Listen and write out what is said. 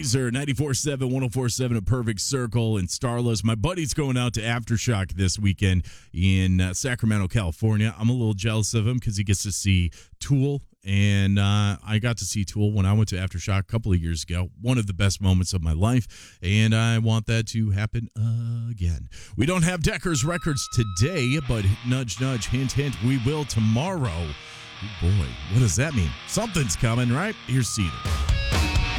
Weezer, 94.7, 104.7 at Perfect Circle in Starless. My buddy's going out to Aftershock this weekend in Sacramento, California. I'm a little jealous of him because he gets to see Tool. And I got to see Tool when I went to Aftershock a couple of years ago. One of the best moments of my life. And I want that to happen again. We don't have Decker's Records today, but nudge, nudge, hint, hint, we will tomorrow. Oh boy, what does that mean? Something's coming, right? Here's Cedar.